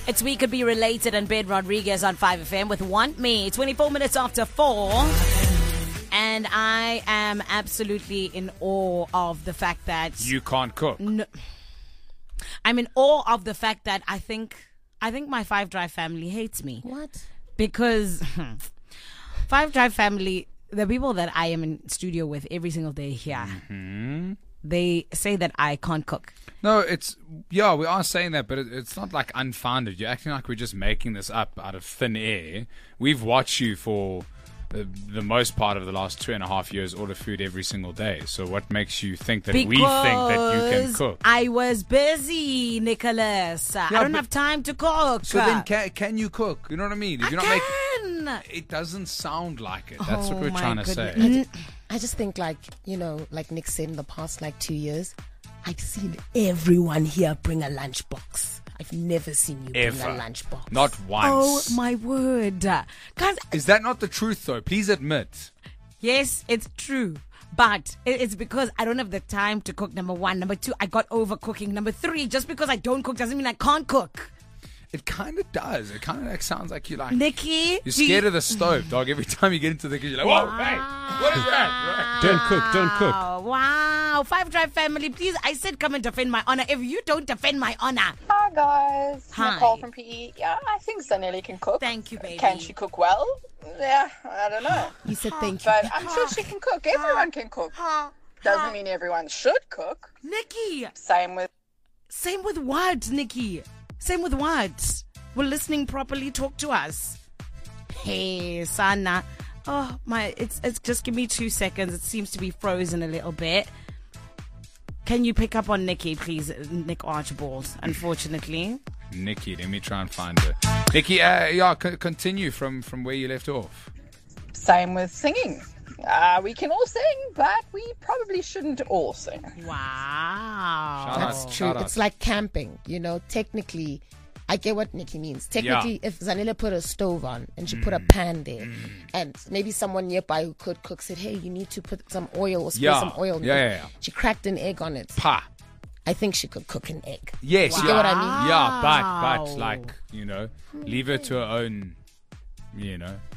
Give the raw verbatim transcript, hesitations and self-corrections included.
It's We Could Be Related and Ben Rodriguez on five F M with Want Me. twenty-four minutes after four. And I am absolutely in awe of the fact that... You can't cook. No, I'm in awe of the fact that I think I think my Five Drive family hates me. What? Because Five Drive family, the people that I am in studio with every single day here, Mm-hmm. they say that I can't cook. No, it's, yeah, we are saying that, but it, it's not like unfounded. You're acting like we're just making this up out of thin air. We've watched you for the, the most part of the last two and a half years order food every single day. So what makes you think that Because we think that you can cook? I was busy, Nicholas. I don't but- have time to cook. So then can, can you cook? You know what I mean? If I you're not can. making, it doesn't sound like it. That's what Oh we're my trying to goodness. say. I just, I just think, like, you know, like Nick said, in the past, like, two years, I've seen everyone here bring a lunchbox. I've never seen you Ever. bring a lunchbox. Not Oh once. my word. Guys, Is that not the truth, though? Please admit. yes, it's true. But it- it's because I don't have the time to cook, number one. Number two, I got over cooking. Number three, just because I don't cook doesn't mean I can't cook. It kind of does. It kind of like sounds like you like... Nikki, You're do you- scared of the stove, dog. Every time you get into the kitchen, you're like, whoa, hey, what is that? Don't cook, don't cook. Wow, wow. Five Drive family, please. I said come and defend my honor. If you don't defend my honor, Hi guys, Hi. Nicole from P E. Yeah, I think Zanelli can cook. thank you, baby. Can she cook well? Yeah, I don't know. You said thank you. But I'm sure she can cook. Everyone can cook. Doesn't mean everyone should cook. Nikki, Same with same with what, Nikki? Same with what? We're listening properly. Talk to us. Hey, Sana. Oh my! It's it's just give me two seconds. It seems to be frozen a little bit. Can you pick up on Nikki, please, Nick Archibald? Unfortunately, Nikki, let me try and find her. Nikki, uh, yeah, c- continue from, from where you left off. same with singing. Uh, we can all sing, but we probably shouldn't all sing. wow. Shout That's out, true. shout out. It's like camping, you know. Technically, I get what Nikki means. Technically, if Zanila put a stove on and she put a pan there, and maybe someone nearby who could cook said, "Hey, you need to put some oil or spray Yeah. some oil." in Yeah, it." yeah, yeah. She cracked an egg on it. Pa. I think she could cook an egg. Yes, You yeah. get what I mean? Yeah, but, but, Wow. like, you know, leave her to her own, you know,